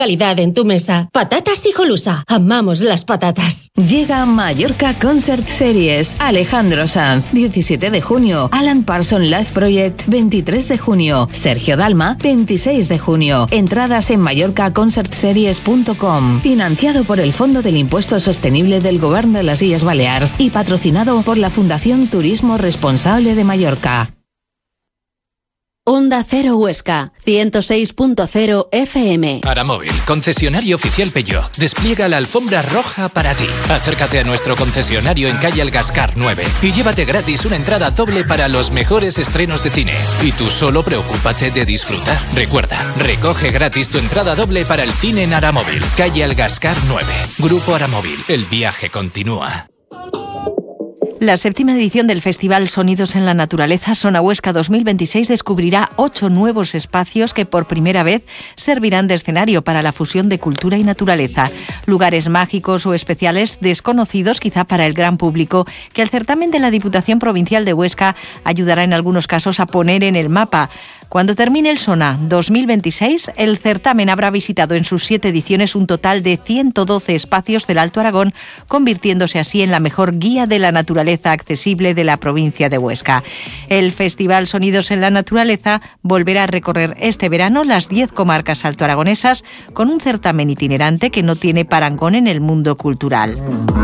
Calidad en tu mesa. Patatas Hijolusa. Amamos las patatas. Llega Mallorca Concert Series. Alejandro Sanz, 17 de junio. Alan Parsons Live Project, 23 de junio. Sergio Dalma, 26 de junio. Entradas en mallorcaconcertseries.com. Financiado por el Fondo del Impuesto Sostenible del Gobierno de las Illes Balears y patrocinado por la Fundación Turismo Responsable de Mallorca. Onda Cero Huesca, 106.0 FM. Aramóvil, concesionario oficial Peugeot, despliega la alfombra roja para ti. Acércate a nuestro concesionario en calle El Gascar 9 y llévate gratis una entrada doble para los mejores estrenos de cine. Y tú solo preocúpate de disfrutar. Recuerda, recoge gratis tu entrada doble para el cine en Aramóvil, calle El Gascar 9. Grupo Aramóvil, el viaje continúa. La 7ª edición del Festival Sonidos en la Naturaleza Sona Huesca 2026 descubrirá 8 nuevos espacios que por primera vez servirán de escenario para la fusión de cultura y naturaleza. Lugares mágicos o especiales desconocidos quizá para el gran público que el certamen de la Diputación Provincial de Huesca ayudará en algunos casos a poner en el mapa. Cuando termine el Sona 2026, el certamen habrá visitado en sus 7 ediciones un total de 112 espacios del Alto Aragón, convirtiéndose así en la mejor guía de la naturaleza accesible de la provincia de Huesca. El Festival Sonidos en la Naturaleza volverá a recorrer este verano las 10 comarcas altoaragonesas con un certamen itinerante que no tiene parangón en el mundo cultural.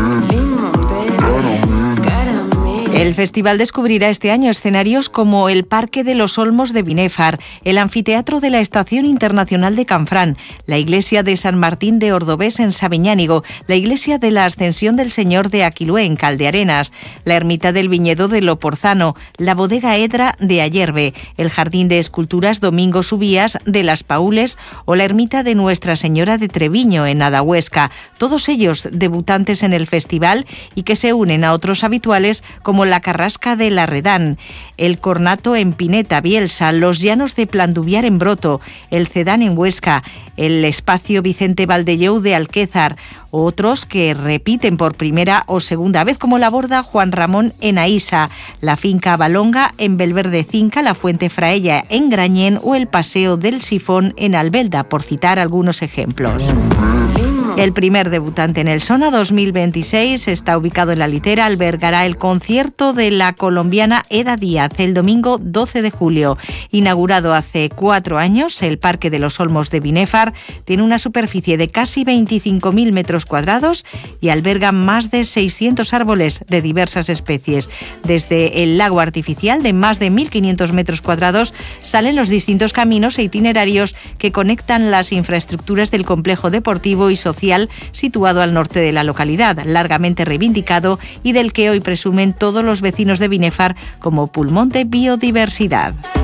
El festival descubrirá este año escenarios como el Parque de los Olmos de Binéfar, el Anfiteatro de la Estación Internacional de Canfrán, la Iglesia de San Martín de Ordovés en Sabiñánigo, la Iglesia de la Ascensión del Señor de Aquilue en Caldearenas, la Ermita del Viñedo de Loporzano, la Bodega Edra de Ayerbe, el Jardín de Esculturas Domingo Subías de Las Paules o la Ermita de Nuestra Señora de Treviño en Adahuesca, todos ellos debutantes en el festival y que se unen a otros habituales como la Carrasca de la Redán, el Cornato en Pineta, Bielsa, los Llanos de Planduviar en Broto, el Cedán en Huesca, el Espacio Vicente Valdellou de Alquézar, otros que repiten por primera o segunda vez como la Borda Juan Ramón en Aísa, la Finca Balonga en Belverde Cinca, la Fuente Fraella en Grañén o el Paseo del Sifón en Albelda, por citar algunos ejemplos. El primer debutante en el Sona 2026 está ubicado en La Litera, albergará el concierto de la colombiana Eda Díaz el domingo 12 de julio. Inaugurado hace 4 años, el Parque de los Olmos de Binéfar tiene una superficie de casi 25.000 metros cuadrados y alberga más de 600 árboles de diversas especies. Desde el lago artificial de más de 1.500 metros cuadrados salen los distintos caminos e itinerarios que conectan las infraestructuras del complejo deportivo y social situado al norte de la localidad, largamente reivindicado y del que hoy presumen todos los vecinos de Binéfar como pulmón de biodiversidad.